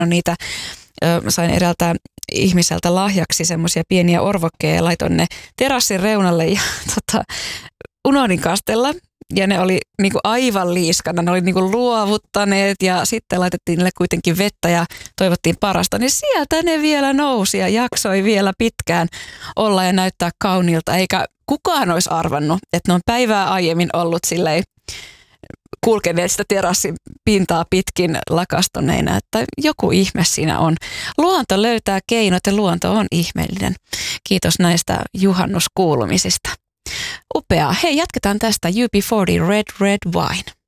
niitä. Mä sain eräältä ihmiseltä lahjaksi semmoisia pieniä orvokkeja ja laitoin ne terassin reunalle ja unohdin kastella. Ja ne oli niinku aivan liiskana, ne oli niinku luovuttaneet ja sitten laitettiin niille kuitenkin vettä ja toivottiin parasta. Niin sieltä ne vielä nousi ja jaksoi vielä pitkään olla ja näyttää kauniilta. Eikä kukaan olisi arvannut, että ne on päivää aiemmin ollut silleen kulkeneet sitä terassin pintaa pitkin lakastuneina, että joku ihme siinä on. Luonto löytää keinot ja luonto on ihmeellinen. Kiitos näistä juhannuskuulumisista. Upeaa. Hei, jatketaan tästä UB40 Red Red Wine.